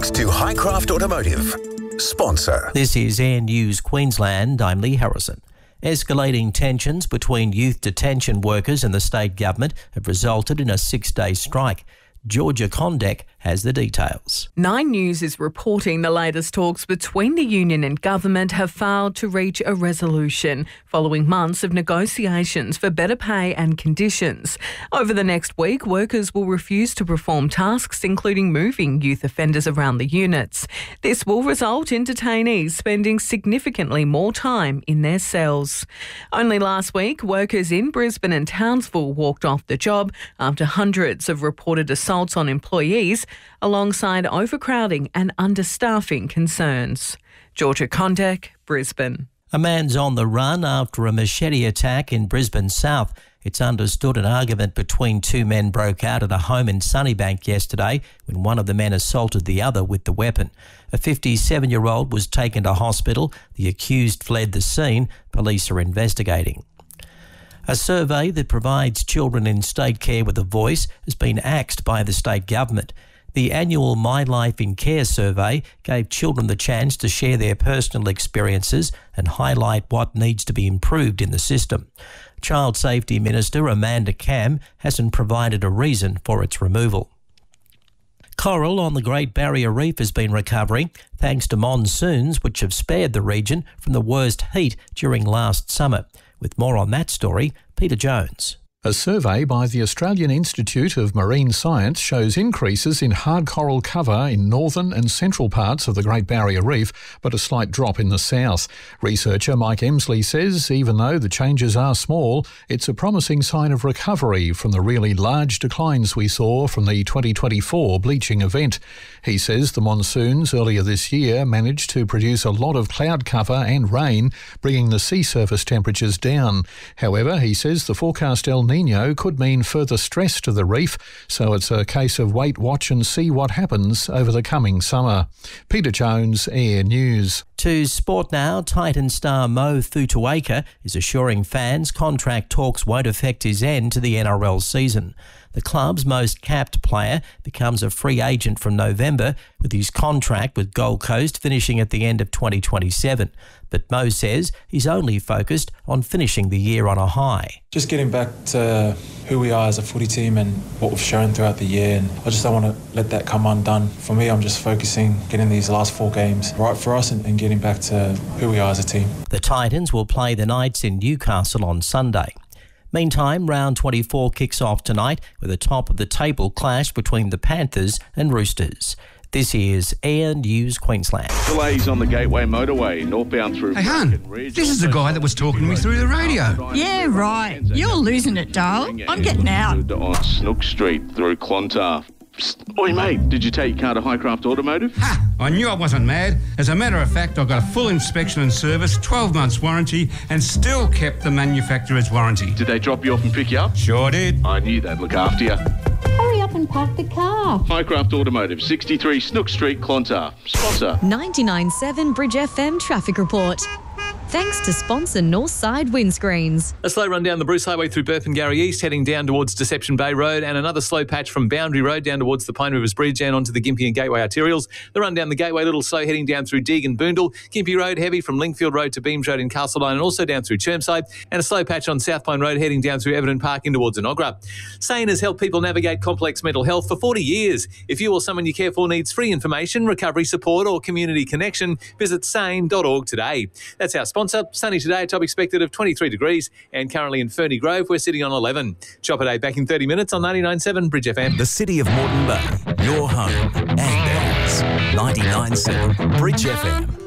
thanks to Highcraft Automotive, sponsor. This is Air News Queensland. I'm Lee Harrison. Escalating tensions between youth detention workers and the state government have resulted in a 6-day strike. Georgia Condek has the details. 9 News is reporting the latest talks between the union and government have failed to reach a resolution following months of negotiations for better pay and conditions. Over the next week, workers will refuse to perform tasks including moving youth offenders around the units. This will result in detainees spending significantly more time in their cells. Only last week, workers in Brisbane and Townsville walked off the job after hundreds of reported assaults on employees, alongside overcrowding and understaffing concerns. Georgia Condek, Brisbane. A man's on the run after a machete attack in Brisbane South. It's understood an argument between 2 men broke out at a home in Sunnybank yesterday when one of the men assaulted the other with the weapon. A 57-year-old was taken to hospital. The accused fled the scene. Police are investigating. A survey that provides children in state care with a voice has been axed by the state government. The annual My Life in Care survey gave children the chance to share their personal experiences and highlight what needs to be improved in the system. Child Safety Minister Amanda Cam hasn't provided a reason for its removal. Coral on the Great Barrier Reef has been recovering thanks to monsoons which have spared the region from the worst heat during last summer. With more on that story, Peter Jones. A survey by the Australian Institute of Marine Science shows increases in hard coral cover in northern and central parts of the Great Barrier Reef, but a slight drop in the south. Researcher Mike Emsley says even though the changes are small, it's a promising sign of recovery from the really large declines we saw from the 2024 bleaching event. He says the monsoons earlier this year managed to produce a lot of cloud cover and rain, bringing the sea surface temperatures down. However, he says the forecast El Niño could mean further stress to the reef, so it's a case of wait, watch and see what happens over the coming summer. Peter Jones, Air News. To sport now, Titan star Mo Thutuaca is assuring fans contract talks won't affect his end to the NRL season. The club's most capped player becomes a free agent from November, with his contract with Gold Coast finishing at the end of 2027. But Mo says he's only focused on finishing the year on a high. Just getting back to who we are as a footy team and what we've shown throughout the year, and I just don't want to let that come undone. For me, I'm just focusing getting these last 4 games right for us and getting back to who we are as a team. The Titans will play the Knights in Newcastle on Sunday. Meantime, round 24 kicks off tonight with a top-of-the-table clash between the Panthers and Roosters. This is Air News Queensland. Delays on the Gateway Motorway, northbound through... Hey, hon, this is the guy that was talking to me through the radio. Yeah, right. You're losing it, Dale. I'm getting out. On Snook Street through Clontarf. Psst. Oi, mate, did you take your car to Highcraft Automotive? Ha! I knew I wasn't mad. As a matter of fact, I got a full inspection and service, 12 months warranty, and still kept the manufacturer's warranty. Did they drop you off and pick you up? Sure did. I knew they'd look after you. Hurry up and park the car. Highcraft Automotive, 63 Snook Street, Clontarf. Sponsor 99.7 Bridge FM traffic report. Thanks to sponsor Northside Windscreens. A slow run down the Bruce Highway through Burpengary East, heading down towards Deception Bay Road, and another slow patch from Boundary Road down towards the Pine Rivers Bridge and onto the Gympie and Gateway arterials. The run down the Gateway a little slow, heading down through Deagon Boondall. Gympie Road heavy from Lingfield Road to Beams Road in Castledine and also down through Chermside, and a slow patch on South Pine Road heading down through Everton Park in towards Enoggera. SANE has helped people navigate complex mental health for 40 years. If you or someone you care for needs free information, recovery support or community connection, visit sane.org today. That's our sponsor. Sunny today, top expected of 23 degrees, and currently in Ferny Grove, we're sitting on 11. Chopper Day back in 30 minutes on 99.7 Bridge FM. The City of Moreton Bay, your home and ours. 99.7 Bridge FM.